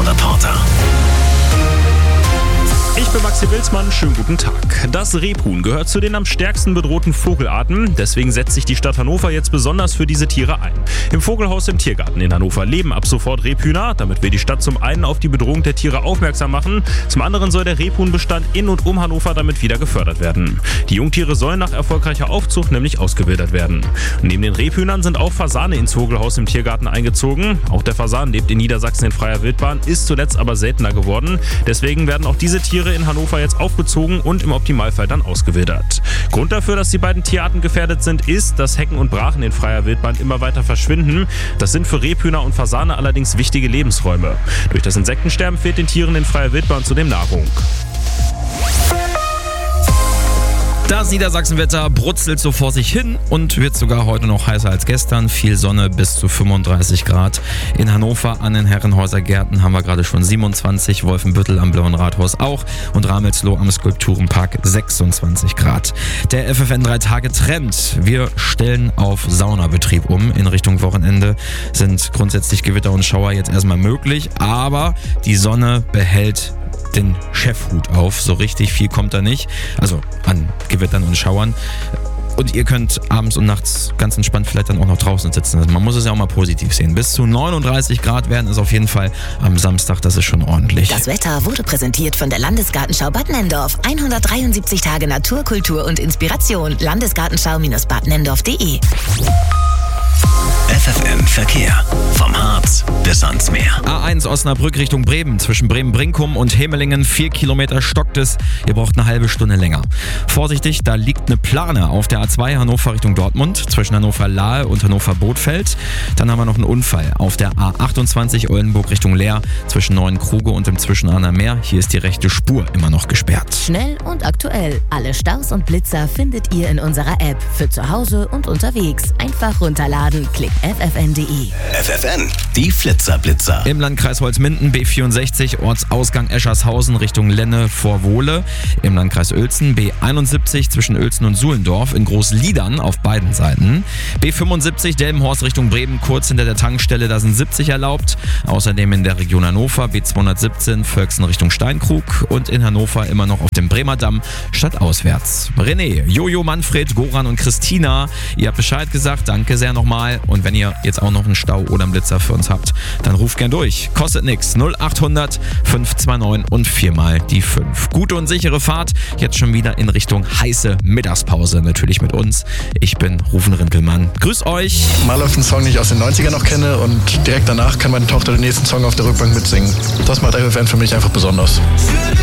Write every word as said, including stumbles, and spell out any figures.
Reporter. Ich bin Maxi Wilsmann, schönen guten Tag. Das Rebhuhn gehört zu den am stärksten bedrohten Vogelarten. Deswegen setzt sich die Stadt Hannover jetzt besonders für diese Tiere ein. Im Vogelhaus im Tiergarten in Hannover leben ab sofort Rebhühner, damit wir die Stadt zum einen auf die Bedrohung der Tiere aufmerksam machen. Zum anderen soll der Rebhuhnbestand in und um Hannover damit wieder gefördert werden. Die Jungtiere sollen nach erfolgreicher Aufzucht nämlich ausgewildert werden. Und neben den Rebhühnern sind auch Fasane ins Vogelhaus im Tiergarten eingezogen. Auch der Fasan lebt in Niedersachsen in freier Wildbahn, ist zuletzt aber seltener geworden. Deswegen werden auch diese Tiere in Hannover jetzt aufgezogen und im Optimalfall dann ausgewildert. Grund dafür, dass die beiden Tierarten gefährdet sind, ist, dass Hecken und Brachen in freier Wildbahn immer weiter verschwinden. Das sind für Rebhühner und Fasane allerdings wichtige Lebensräume. Durch das Insektensterben fehlt den Tieren in freier Wildbahn zudem Nahrung. Das Niedersachsenwetter brutzelt so vor sich hin und wird sogar heute noch heißer als gestern. Viel Sonne, bis zu fünfunddreißig Grad. In Hannover an den Herrenhäuser Gärten haben wir gerade schon siebenundzwanzig, Wolfenbüttel am Blauen Rathaus auch und Ramelsloh am Skulpturenpark sechsundzwanzig Grad. Der F F N drei Tage Trend. Wir stellen auf Saunabetrieb um. In Richtung Wochenende sind grundsätzlich Gewitter und Schauer jetzt erstmal möglich, aber die Sonne behält den Chefhut auf. So richtig viel kommt da nicht. Also an Gewittern und Schauern. Und ihr könnt abends und nachts ganz entspannt vielleicht dann auch noch draußen sitzen. Also man muss es ja auch mal positiv sehen. Bis zu neununddreißig Grad werden es auf jeden Fall am Samstag. Das ist schon ordentlich. Das Wetter wurde präsentiert von der Landesgartenschau Bad Nenndorf. hundertdreiundsiebzig Tage Natur, Kultur und Inspiration. Landesgartenschau-bad nendorf punkt de. F F N Verkehr. Vom Harz bis ans Meer. A eins Osnabrück Richtung Bremen. Zwischen Bremen-Brinkum und Hemelingen. Vier Kilometer stockt es. Ihr braucht eine halbe Stunde länger. Vorsichtig, da liegt eine Plane auf der A zwei Hannover Richtung Dortmund. Zwischen Hannover-Lahe und Hannover-Bothfeld. Dann haben wir noch einen Unfall auf der A achtundzwanzig Oldenburg Richtung Leer. Zwischen Neuenkruge und dem Zwischenahner Meer. Hier ist die rechte Spur immer noch gesperrt. Schnell und aktuell. Alle Staus und Blitzer findet ihr in unserer App. Für zu Hause und unterwegs. Einfach runterladen. Klickt f f n punkt de. F F N, die Flitzer-Blitzer. Im Landkreis Holzminden B vierundsechzig, Ortsausgang Eschershausen Richtung Lenne vor Wohle. Im Landkreis Uelzen B einundsiebzig zwischen Uelzen und Suhlendorf in Großliedern auf beiden Seiten. B fünfundsiebzig Delmenhorst Richtung Bremen kurz hinter der Tankstelle, da sind siebzig erlaubt. Außerdem in der Region Hannover B zweihundertsiebzehn Völksen Richtung Steinkrug und in Hannover immer noch auf dem Bremer Damm stadtauswärts. René, Jojo, Manfred, Goran und Christina, ihr habt Bescheid gesagt, danke sehr nochmal. Und wenn ihr jetzt auch noch einen Stau oder einen Blitzer für uns habt, dann ruft gern durch. Kostet nix. null achthundert fünf zwei neun und viermal die fünf. Gute und sichere Fahrt. Jetzt schon wieder in Richtung heiße Mittagspause. Natürlich mit uns. Ich bin Rufen Rintelmann. Grüß euch. Mal läuft ein Song, den ich aus den neunzigern noch kenne und direkt danach kann meine Tochter den nächsten Song auf der Rückbank mitsingen. Das macht F F N für mich einfach besonders.